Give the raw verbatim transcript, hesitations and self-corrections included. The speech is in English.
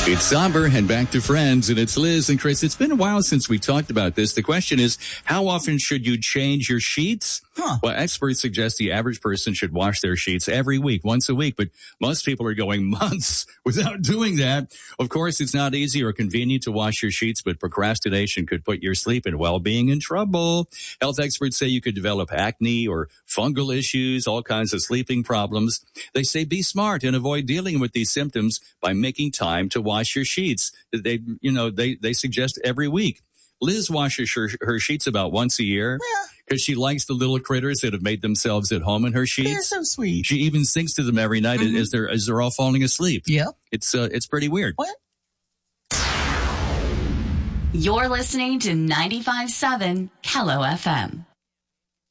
It's somber and back to friends, and it's Liz and Chris. It's been a while since we talked about this. The question is, how often should you change your sheets? Huh. Well, experts suggest the average person should wash their sheets every week, once a week, but most people are going months without doing that. Of course, it's not easy or convenient to wash your sheets, but procrastination could put your sleep and well-being in trouble. Health experts say you could develop acne or fungal issues, all kinds of sleeping problems. They say be smart and avoid dealing with these symptoms by making time to wash your sheets. They, you know, they, they suggest every week. Liz washes her, her sheets about once a year because she likes the little critters that have made themselves at home in her sheets. They're so sweet. She even sings to them every night mm-hmm. as they're as they're all falling asleep. Yeah, it's uh, it's pretty weird. What? You're listening to ninety-five point seven Kello F M.